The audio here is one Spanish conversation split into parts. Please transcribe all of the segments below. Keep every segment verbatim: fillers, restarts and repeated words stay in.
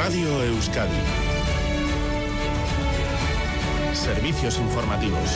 Radio Euskadi. Servicios informativos.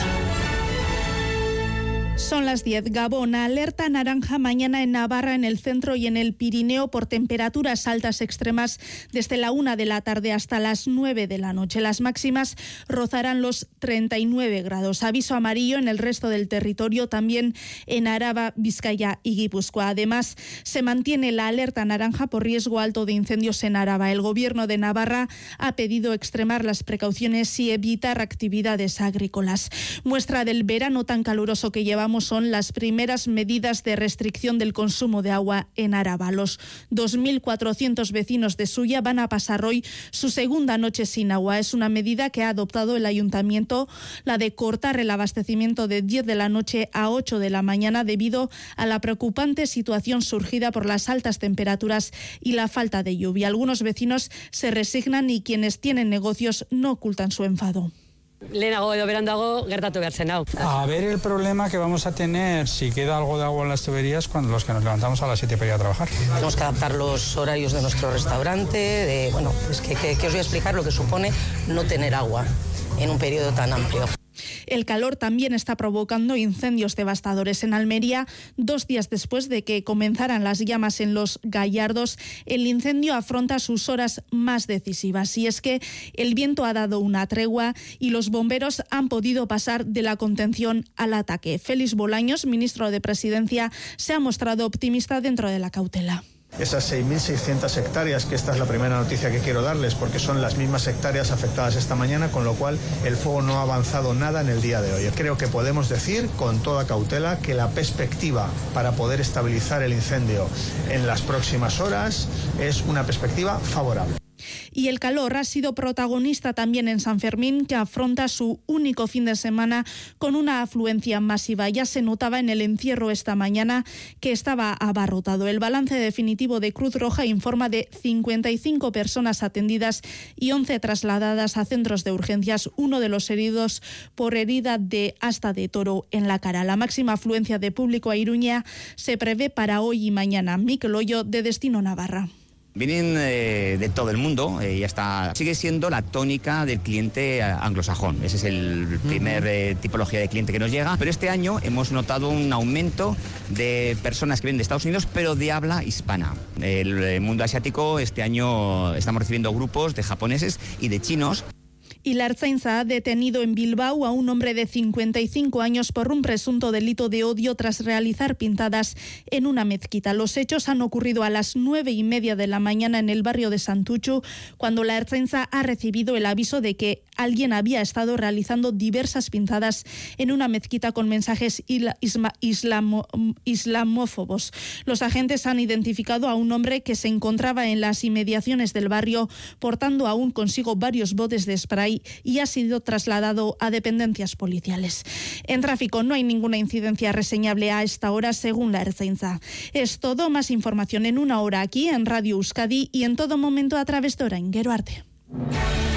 Son las diez. Gabón, alerta naranja mañana en Navarra, en el centro y en el Pirineo por temperaturas altas extremas desde la una de la tarde hasta las nueve de la noche. Las máximas rozarán los treinta y nueve grados. Aviso amarillo en el resto del territorio, también en Araba, Vizcaya y Guipúzcoa. Además, se mantiene la alerta naranja por riesgo alto de incendios en Araba. El Gobierno de Navarra ha pedido extremar las precauciones y evitar actividades agrícolas. Muestra del verano tan caluroso que llevamos son las primeras medidas de restricción del consumo de agua en Araba. Los dos mil cuatrocientos vecinos de Suya van a pasar hoy su segunda noche sin agua. Es una medida que ha adoptado el ayuntamiento, la de cortar el abastecimiento de diez de la noche a ocho de la mañana debido a la preocupante situación surgida por las altas temperaturas y la falta de lluvia. Algunos vecinos se resignan y quienes tienen negocios no ocultan su enfado. Lehenago edo berandago gertatu behar zen hau. A ver el problema que vamos a tener si queda algo de agua en las tuberías cuando los que nos levantamos a las siete para ir a trabajar. Tenemos que adaptar los horarios de nuestro restaurante, de, bueno, es que, que, que os voy a explicar lo que supone no tener agua en un periodo tan amplio. El calor también está provocando incendios devastadores en Almería. Dos días después de que comenzaran las llamas en Los Gallardos, el incendio afronta sus horas más decisivas. Y es que el viento ha dado una tregua y los bomberos han podido pasar de la contención al ataque. Félix Bolaños, ministro de Presidencia, se ha mostrado optimista dentro de la cautela. Esas seis mil seiscientas hectáreas, que esta es la primera noticia que quiero darles, porque son las mismas hectáreas afectadas esta mañana, con lo cual el fuego no ha avanzado nada en el día de hoy. Creo que podemos decir con toda cautela que la perspectiva para poder estabilizar el incendio en las próximas horas es una perspectiva favorable. Y el calor ha sido protagonista también en San Fermín, que afronta su único fin de semana con una afluencia masiva. Ya se notaba en el encierro esta mañana que estaba abarrotado. El balance definitivo de Cruz Roja informa de cincuenta y cinco personas atendidas y once trasladadas a centros de urgencias, uno de los heridos por herida de asta de toro en la cara. La máxima afluencia de público a Iruña se prevé para hoy y mañana. Mikel Hoyo, de Destino Navarra. Vienen eh, de todo el mundo eh, y hasta sigue siendo la tónica del cliente anglosajón. Ese es el primer eh, tipología de cliente que nos llega. Pero este año hemos notado un aumento de personas que vienen de Estados Unidos, pero de habla hispana. El, el mundo asiático, este año estamos recibiendo grupos de japoneses y de chinos. Y la Ertzaintza ha detenido en Bilbao a un hombre de cincuenta y cinco años por un presunto delito de odio tras realizar pintadas en una mezquita. Los hechos han ocurrido a las nueve y media de la mañana en el barrio de Santuchu, cuando la Ertzaintza ha recibido el aviso de que alguien había estado realizando diversas pintadas en una mezquita con mensajes isla, islamo, islamófobos. Los agentes han identificado a un hombre que se encontraba en las inmediaciones del barrio portando aún consigo varios botes de spray y ha sido trasladado a dependencias policiales. En tráfico no hay ninguna incidencia reseñable a esta hora, según la Ertzaintza. Es todo. Más información en una hora aquí en Radio Euskadi y en todo momento a través de Orain Gero Arte.